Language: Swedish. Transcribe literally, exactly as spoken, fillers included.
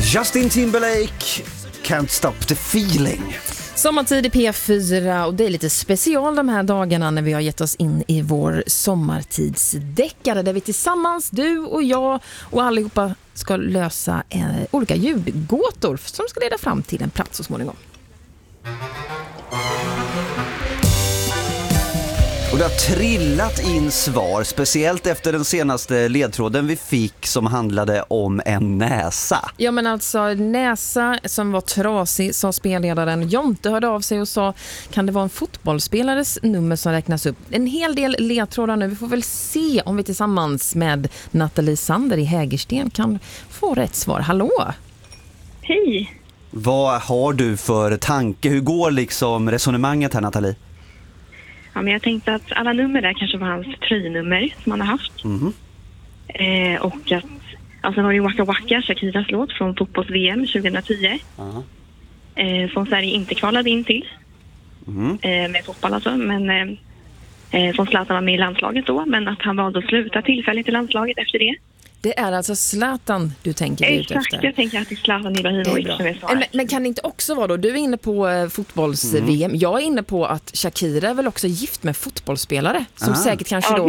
Justin Timberlake, Can't Stop the Feeling. Sommartid i P fyra och det är lite special de här dagarna när vi har gett oss in i vår sommartidsdeckare där vi tillsammans, du och jag och allihopa ska lösa eh, olika ljudgåtor som ska leda fram till en plats så småningom. Och det har trillat in svar, speciellt efter den senaste ledtråden vi fick som handlade om en näsa. Ja, men alltså näsa som var trasig, sa spelledaren. Jonte hörde av sig och sa, kan det vara en fotbollsspelares nummer som räknas upp? En hel del ledtrådar nu. Vi får väl se om vi tillsammans med Nathalie Sander i Hägersten kan få rätt svar. Hallå! Hej! Vad har du för tanke? Hur går liksom resonemanget här, Nathalie? Ja, men jag tänkte att alla nummer där kanske var hans tröjnummer som han har haft. Mm. Eh, och att, alltså var det Waka Waka, Shakiras låt från fotbolls-V M tjugohundratio. Uh-huh. Eh, som Sverige inte kvalade in till. Mm. Eh, med fotboll alltså, men eh, som Zlatan var med i landslaget då. Men att han valde att sluta tillfälligt i landslaget efter det. Det är alltså Zlatan du tänker ut efter. Exakt, jag tänker att det är Zlatan Ibrahimovic som är svaret. Men, men kan det inte också vara då, du är inne på eh, fotbolls-V M, mm. jag är inne på att Shakira är väl också gift med fotbollsspelare som ah. säkert kanske ja, då